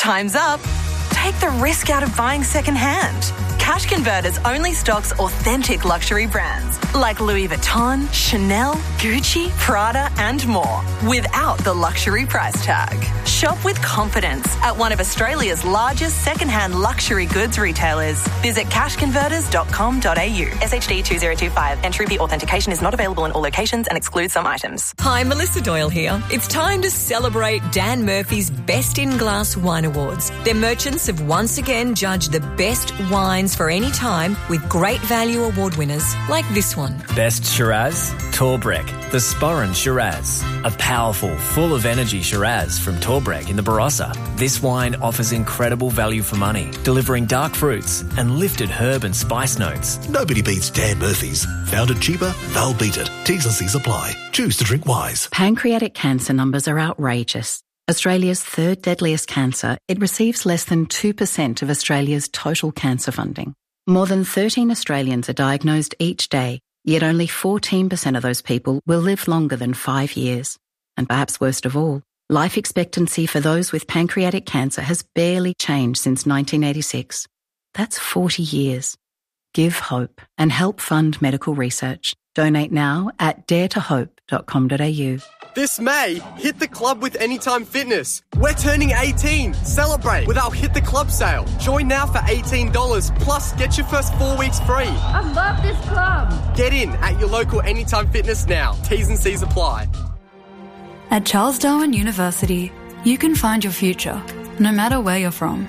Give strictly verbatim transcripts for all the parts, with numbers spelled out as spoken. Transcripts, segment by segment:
Time's up. Take the risk out of buying secondhand. Cash Converters only stocks authentic luxury brands like Louis Vuitton, Chanel, Gucci, Prada and more without the luxury price tag. Shop with confidence at one of Australia's largest secondhand luxury goods retailers. Visit cash converters dot com dot a u. S H D two zero two five. Entry fee authentication is not available in all locations and excludes some items. Hi, Melissa Doyle here. It's time to celebrate Dan Murphy's Best in Glass Wine Awards. Their merchants have once again judged the best wines for any time with great value award winners like this one. Best Shiraz, Torbrek, the Sporran Shiraz. A powerful, full of energy Shiraz from Torbrek in the Barossa. This wine offers incredible value for money, delivering dark fruits and lifted herb and spice notes. Nobody beats Dan Murphy's. Found it cheaper, they'll beat it. T's and C's apply. Choose to drink wise. Pancreatic cancer numbers are outrageous. Australia's third deadliest cancer, it receives less than two percent of Australia's total cancer funding. More than thirteen Australians are diagnosed each day, yet only fourteen percent of those people will live longer than five years. And perhaps worst of all, life expectancy for those with pancreatic cancer has barely changed since nineteen eighty-six. That's forty years. Give hope and help fund medical research. Donate now at dare to hope dot com dot a u. This May, hit the club with Anytime Fitness. We're turning eighteen. Celebrate with our Hit the Club sale. Join now for eighteen dollars, plus get your first four weeks free. I love this club. Get in at your local Anytime Fitness now. T's and C's apply. At Charles Darwin University, you can find your future, no matter where you're from.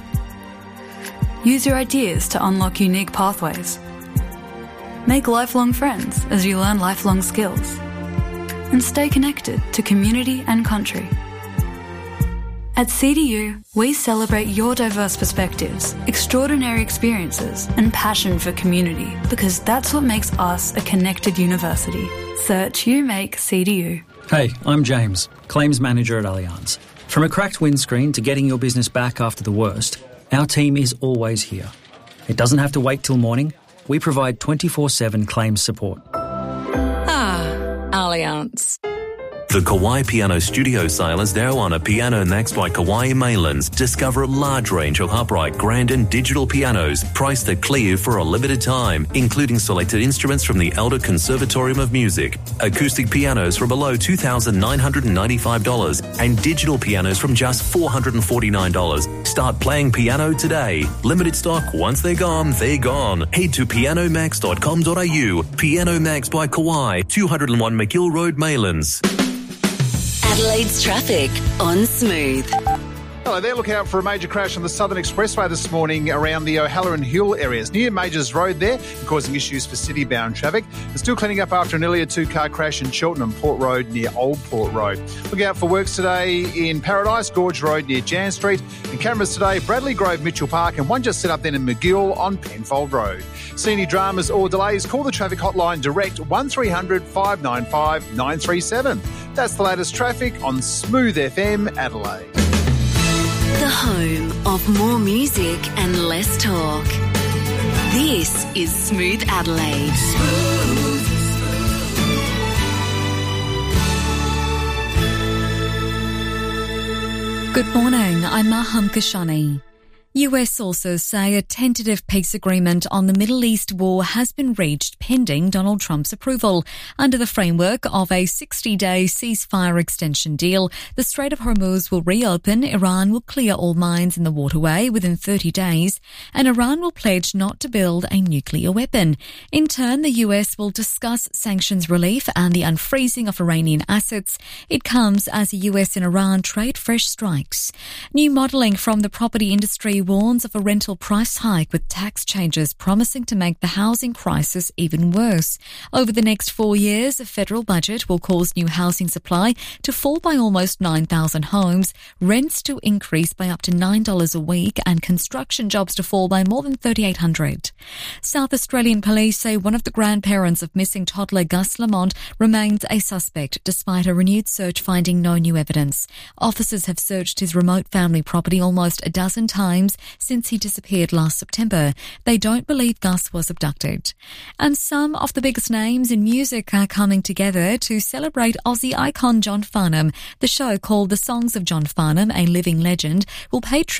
Use your ideas to unlock unique pathways. Make lifelong friends as you learn lifelong skills. And stay connected to community and country. At C D U, we celebrate your diverse perspectives, extraordinary experiences, and passion for community, because that's what makes us a connected university. Search You Make C D U. Hey, I'm James, Claims Manager at Allianz. From a cracked windscreen to getting your business back after the worst, our team is always here. It doesn't have to wait till morning. We provide twenty-four seven claims support. Allianz. The Kawai Piano Studio Sale is now on a Piano Next by Kawai Maylands. Discover a large range of upright, grand and digital pianos priced at clear for a limited time, including selected instruments from the Elder Conservatorium of Music, acoustic pianos for below two thousand nine hundred ninety-five dollars and digital pianos from just four hundred forty-nine dollars. Start playing piano today. Limited stock. Once they're gone, they're gone. Head to piano max dot com dot a u. Piano Max by Kawai, two oh one McGill Road, Maylands. Adelaide's traffic on Smooth. Hello there, look out for a major crash on the Southern Expressway this morning around the O'Halloran Hill areas near Majors Road there, causing issues for city-bound traffic. They're still cleaning up after an earlier two-car crash in Cheltenham Port Road near Old Port Road. Look out for works today in Paradise, Gorge Road near Jan Street, and cameras today, Bradley Grove, Mitchell Park, and one just set up then in McGill on Penfold Road. See any dramas or delays, call the traffic hotline direct one three hundred five nine five nine three seven. That's the latest traffic on Smooth F M Adelaide. The home of more music and less talk. This is Smooth Adelaide. Smooth. Good morning, I'm Maham Kashani. U S sources say a tentative peace agreement on the Middle East war has been reached pending Donald Trump's approval. Under the framework of a sixty-day ceasefire extension deal, the Strait of Hormuz will reopen, Iran will clear all mines in the waterway within thirty days, and Iran will pledge not to build a nuclear weapon. In turn, the U S will discuss sanctions relief and the unfreezing of Iranian assets. It comes as the U S and Iran trade fresh strikes. New modelling from the property industry warns of a rental price hike, with tax changes promising to make the housing crisis even worse. Over the next four years, the federal budget will cause new housing supply to fall by almost nine thousand homes, rents to increase by up to nine dollars a week, and construction jobs to fall by more than three thousand eight hundred. South Australian police say one of the grandparents of missing toddler Gus Lamont remains a suspect, despite a renewed search finding no new evidence. Officers have searched his remote family property almost a dozen times since he disappeared last September. They don't believe Gus was abducted. And some of the biggest names in music are coming together to celebrate Aussie icon John Farnham. The show, called The Songs of John Farnham, a Living Legend, will pay tribute